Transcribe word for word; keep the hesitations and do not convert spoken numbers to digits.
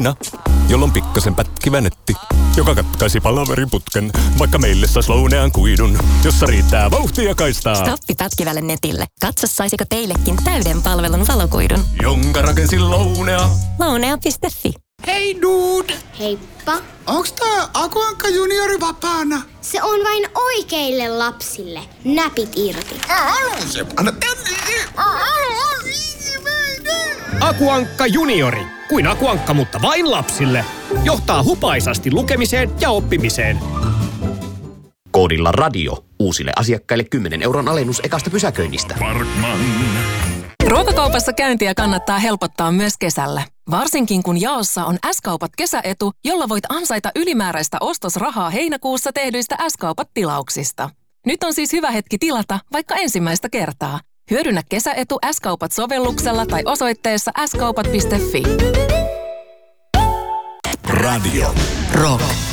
Elina, jolla on pikkasen pätkivä netti, joka katkaisi palaveriputken, vaikka meille saa Lounean kuidun, jossa riittää vauhtia kaistaa. Stoppi pätkivälle netille. Katso, saisiko teillekin täyden palvelun valokuidun, jonka rakensi Lounea. Lounea piste fi. Hei dude! Heippa. Onks tää Akuankka juniori vapaana? Se on vain oikeille lapsille. Näpit irti. Se anna Akuankka juniori. Kuin Akuankka, mutta vain lapsille. Johtaa hupaisasti lukemiseen ja oppimiseen. Koodilla radio. Uusille asiakkaille kymmenen euron alennus ekasta pysäköinnistä. Parkman. Ruokakaupassa käyntiä kannattaa helpottaa myös kesällä. Varsinkin kun jaossa on S-kaupat kesäetu, jolla voit ansaita ylimääräistä ostosrahaa heinäkuussa tehdyistä S-kaupat-tilauksista. Nyt on siis hyvä hetki tilata vaikka ensimmäistä kertaa. Hyödynnä kesäetu S-kaupat-sovelluksella tai osoitteessa s kaupat piste fi. Radio. Rock.